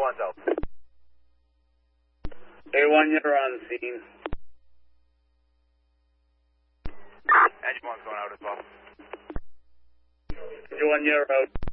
one's out. A1, you're on scene. Engine one's going out as well. A1, you're out.